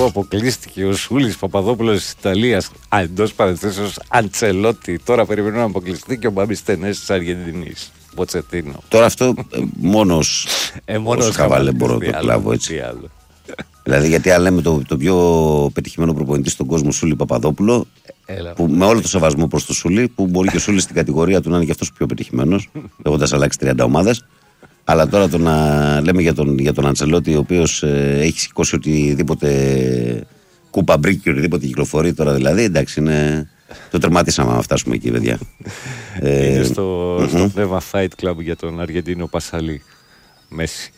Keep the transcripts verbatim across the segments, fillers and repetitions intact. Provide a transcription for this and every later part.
που αποκλείστηκε ο Σούλης Παπαδόπουλος της Ιταλίας, εντός παρενθέσεως Αντσελότη. Τώρα περιμένουμε να αποκλειστεί και ο Μπάμπης Τενές της Αργεντινής. Ποτσετίνο. Τώρα αυτό ε, μόνος ε, μόνος ως Καβάλε μπορώ να το κλάβω έτσι. Άλλο. Δηλαδή, γιατί αν λέμε το, το πιο πετυχημένο προπονητή στον κόσμο, Σούλη Παπαδόπουλο, Έλα, που, με όλο το σεβασμό προς το Σούλη, που μπορεί και ο Σούλη στην κατηγορία του να είναι και αυτός πιο πετυχημένος, έχοντας αλλάξει τριάντα ομάδες. Αλλά τώρα το να λέμε για τον, για τον Αντσελότη, ο οποίος ε, έχει σηκώσει οτιδήποτε κούπα μπρίκι, οτιδήποτε κυκλοφορεί τώρα δηλαδή, εντάξει, είναι, το τερματίσαμε να φτάσουμε εκεί, παιδιά. Είναι ε, στο, mm-hmm. στο πνεύμα Fight Club για τον Αργεντίνο Πασαλή. Μέση.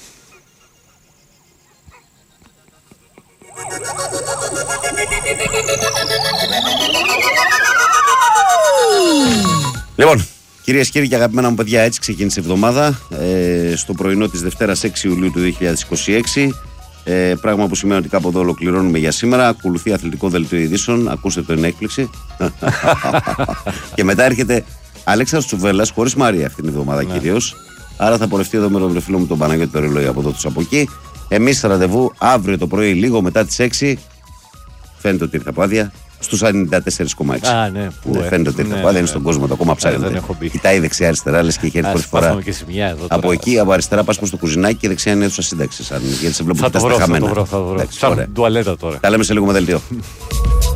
Λοιπόν, κυρίες και κύριοι και αγαπημένα μου παιδιά, έτσι ξεκίνησε η εβδομάδα. Ε, στο πρωινό της Δευτέρας έξι Ιουλίου του δύο χιλιάδες είκοσι έξι. Ε, πράγμα που σημαίνει ότι κάπου εδώ ολοκληρώνουμε για σήμερα. Ακολουθεί αθλητικό δελτίο ειδήσεων. Ακούστε το, είναι έκπληξη. Και μετά έρχεται Αλέξανδρος Τσουβέλλας, χωρίς Μαρία αυτήν την εβδομάδα ναι. κυρίως. Άρα θα πορευτεί εδώ με τον φίλο μου τον Παναγιώτη Περιλόγη από εδώ τους από εκεί. Εμείς θα ραντεβού αύριο το πρωί, λίγο μετά τις έξι. Φαίνεται ότι ήρθα πάδια. Στους ενενήντα τέσσερα κόμμα έξι. Α, ναι, που ναι, φαίνεται ότι ήρθα ναι, πάδια, ναι, είναι στον κόσμο το ακόμα ψάχνεται. Κοιτάει δεξιά-αριστερά, λες και έχει έρθει πρώτη φορά. Από εκεί, από αριστερά, πας προς το κουζινάκι και δεξιά είναι αίθουσα σύνταξης. Γιατί σε βλέπω ότι τα χαμένα. Θα το βρω, θα το βρω. Σαν τουαλέτα τώρα. Τα λέμε σε λίγο με δελτίο.